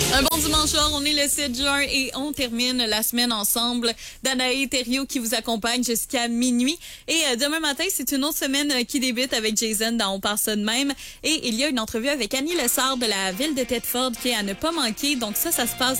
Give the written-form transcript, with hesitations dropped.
Un bon dimanche soir, on est le 7 juin et on termine la semaine ensemble. Danae Thériault qui vous accompagne jusqu'à minuit. Et demain matin, c'est une autre semaine qui débute avec Jason dans On part ça de même. Et il y a une entrevue avec Annie Lessard de la ville de Thetford qui est à ne pas manquer. Donc ça se passe